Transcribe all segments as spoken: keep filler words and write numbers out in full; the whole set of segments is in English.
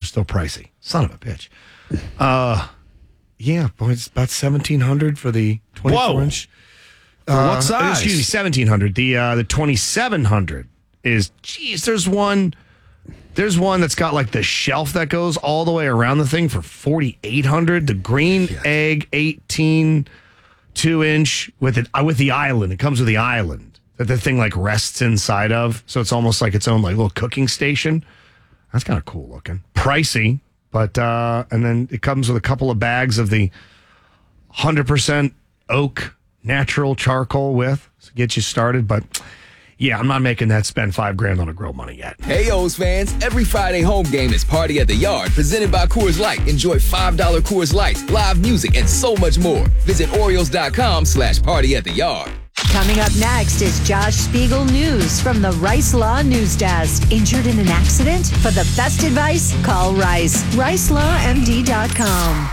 still pricey. Son of a bitch. Uh, yeah, boy, it's about seventeen hundred for the twenty-four inch. Uh, what Uh, size? excuse me, seventeen hundred. The uh, the twenty-seven hundred is, geez, there's one. There's one that's got like the shelf that goes all the way around the thing for forty-eight hundred. The green Shit. egg eighteen two inch with it uh, with the island. It comes with the island that the thing like rests inside of, so it's almost like its own like little cooking station. That's kind of cool looking. Pricey, but uh, and then it comes with a couple of bags of the one hundred percent oak natural charcoal with to get you started, but. Yeah, I'm not making that spend five grand on a grill money yet. Hey, O's fans, every Friday home game is Party at the Yard, presented by Coors Light. Enjoy five dollar Coors Lights, live music, and so much more. Visit Oreos.com slash party at the yard. Coming up next is Josh Spiegel News from the Rice Law News Desk. Injured in an accident? For the best advice, call Rice. rice law m d dot com.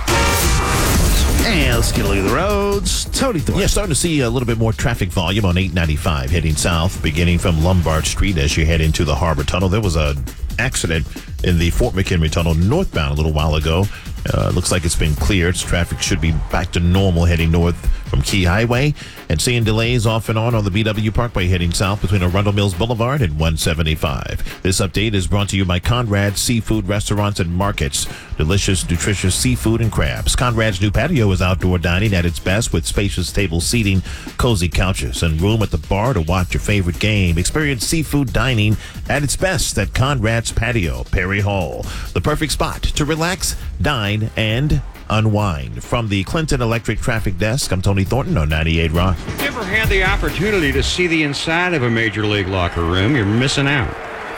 And let's get a look at the roads. Tony Thornton. Yeah, starting to see a little bit more traffic volume on eight ninety-five heading south, beginning from Lombard Street as you head into the Harbor Tunnel. There was an accident in the Fort McHenry Tunnel northbound a little while ago. Uh, looks like it's been cleared. Traffic should be back to normal heading north from Key Highway, and seeing delays off and on on the B W Parkway heading south between Arundel Mills Boulevard and one seventy-five. This update is brought to you by Conrad's Seafood Restaurants and Markets. Delicious, nutritious seafood and crabs. Conrad's new patio is outdoor dining at its best with spacious table seating, cozy couches, and room at the bar to watch your favorite game. Experience seafood dining at its best at Conrad's Patio, Perry Hall. The perfect spot to relax, dine, and unwind. From the Clinton Electric Traffic Desk, I'm Tony Thornton on ninety-eight Rock. If you ever had the opportunity to see the inside of a major league locker room, you're missing out.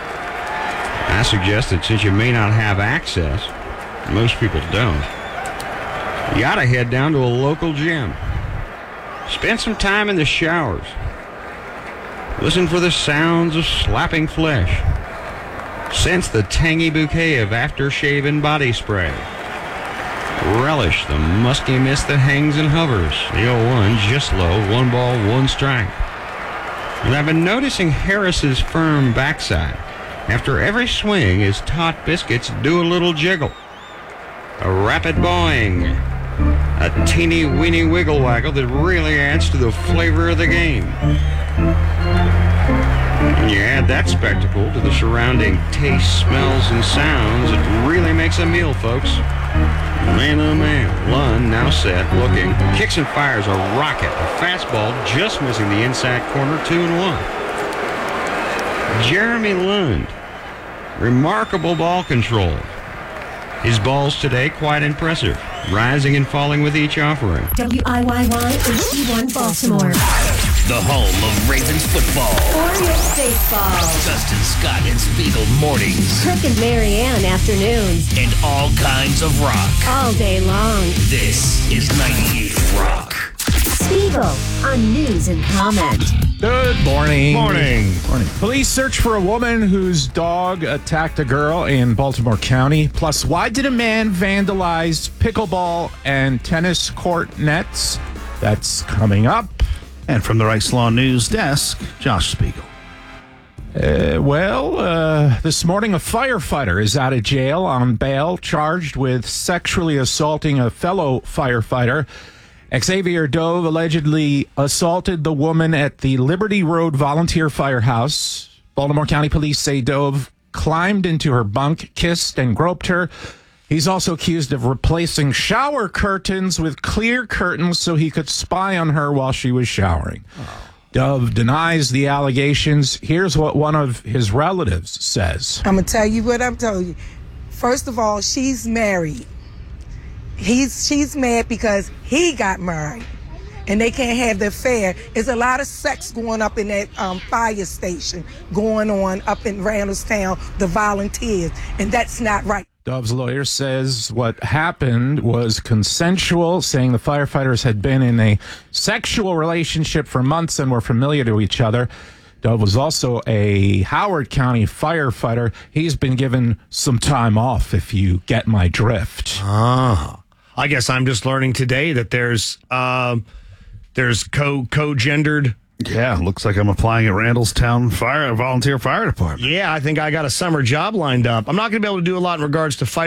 I suggest that since you may not have access, most people don't, you ought to head down to a local gym. Spend some time in the showers. Listen for the sounds of slapping flesh. Sense the tangy bouquet of aftershave body spray. Relish the musky mist that hangs and hovers. The oh one just low, one ball, one strike. And I've been noticing Harris's firm backside. After every swing, his taut biscuits do a little jiggle. A rapid boing. A teeny weeny wiggle waggle that really adds to the flavor of the game. When you add that spectacle to the surrounding tastes, smells, and sounds, it really makes a meal, folks. Man, oh man. Lund now set, looking, kicks and fires a rocket. A fastball just missing the inside corner, two and one. Jeremy Lund, remarkable ball control. His balls today quite impressive, rising and falling with each offering. W I Y Y H D one Baltimore. The home of Ravens football. Orioles baseball. Dustin Scott and Spiegel mornings. Kirk and Marianne afternoons. And all kinds of rock. All day long. This is ninety-eight Rock. Spiegel on news and comment. Good morning. Morning. Morning. Police search for a woman whose dog attacked a girl in Baltimore County. Plus, why did a man vandalize pickleball and tennis court nets? That's coming up. And from the Rice Law News Desk, Josh Spiegel. Uh, well, uh, this morning a firefighter is out of jail on bail, charged with sexually assaulting a fellow firefighter. Xavier Dove allegedly assaulted the woman at the Liberty Road Volunteer Firehouse. Baltimore County Police say Dove climbed into her bunk, kissed and groped her. He's also accused of replacing shower curtains with clear curtains so he could spy on her while she was showering. Oh. Dove denies the allegations. Here's what one of his relatives says. I'm going to tell you what I'm telling you. First of all, she's married. He's She's mad because he got married and they can't have the affair. There's a lot of sex going up in that um, fire station going on up in Randallstown, the volunteers, and that's not right. Dove's lawyer says what happened was consensual, saying the firefighters had been in a sexual relationship for months and were familiar to each other. Dove was also a Howard County firefighter. He's been given some time off, if you get my drift. Ah, I guess I'm just learning today that there's um, there's co co-gendered. Yeah, looks like I'm applying at Randallstown Fire Volunteer Fire Department. Yeah, I think I got a summer job lined up. I'm not going to be able to do a lot in regards to fighting